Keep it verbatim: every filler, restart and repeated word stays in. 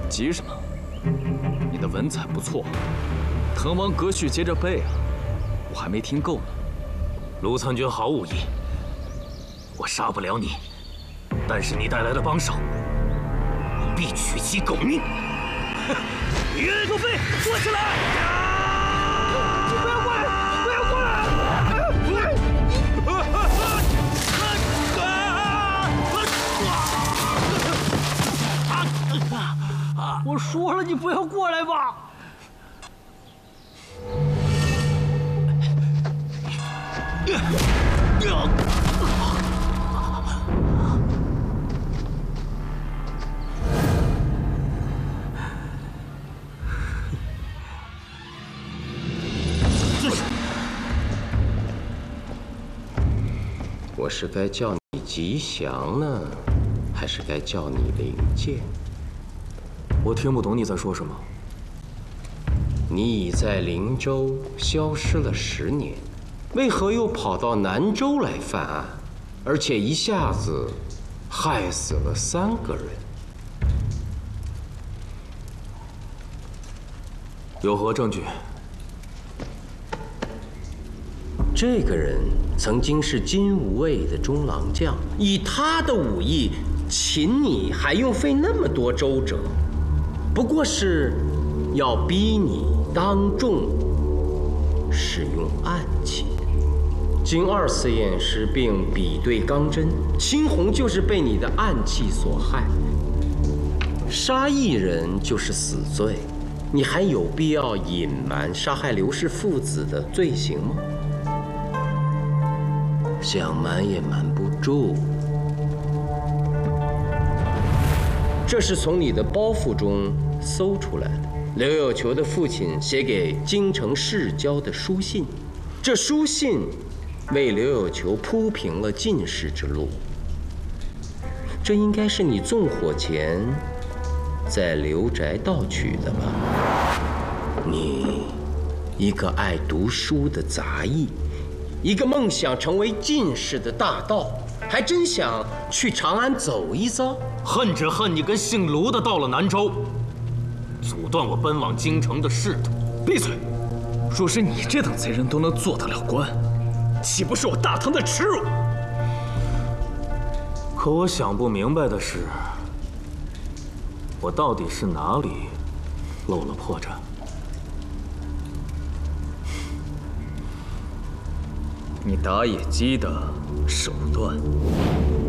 急什么？你的文采不错，滕王阁序接着背啊，我还没听够呢。 卢参军毫无疑，我杀不了你，但是你带来的帮手，我必取其狗命。岳不飞，坐起来！你不要过来！不要过来！ 我说了，你不要过来吧！ 我是该叫你吉祥呢，还是该叫你灵剑？ 我听不懂你在说什么。 你已在灵州消失了十年，为何又跑到南州来犯案，而且一下子害死了三个人？ 有何证据？ 这个人曾经是金吾卫的中郎将，以他的武艺，擒你还用费那么多周折。 不过是要逼你当众使用暗器。经二次验尸并比对钢针，青红就是被你的暗器所害。杀一人就是死罪，你还有必要隐瞒杀害刘氏父子的罪行吗？想瞒也瞒不住。 这是从你的包袱中搜出来的，刘有球的父亲写给京城市郊的书信。这书信为刘有球铺平了进士之路。这应该是你纵火前在刘宅盗取的吧？你，一个爱读书的杂役，一个梦想成为进士的大盗。 还真想去长安走一遭， 恨只恨你跟姓卢的到了南州，阻断我奔往京城的仕途。 闭嘴！若是你这等贼人都能做得了官，岂不是我大唐的耻辱？ 可我想不明白的是，我到底是哪里漏了破绽？ 你打野鸡的手段。